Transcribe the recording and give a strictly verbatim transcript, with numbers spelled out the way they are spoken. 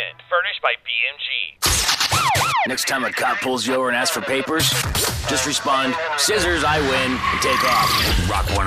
equipment furnished by B M G. Next time a cop pulls you over and asks for papers, just respond, scissors, I win, and take off. Rock one.